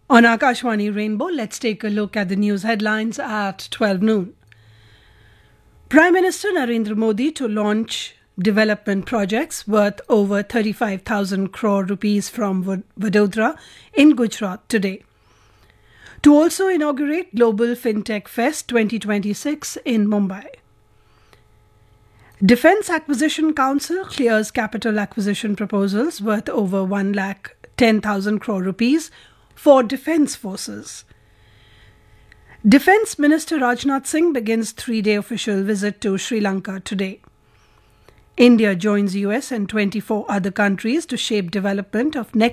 On Akashwani Rainbow, let's take a look at the news headlines at 12 noon. Prime Minister Narendra Modi to launch development projects worth over 35,000 crore rupees from Vadodara in Gujarat today. To also inaugurate Global FinTech Fest 2026 in Mumbai. Defence Acquisition Council clears capital acquisition proposals worth over 1,10,000 crore rupees for defence forces. Defence Minister Rajnath Singh begins 3-day official visit to Sri Lanka today. India joins US and 24 other countries to shape development of next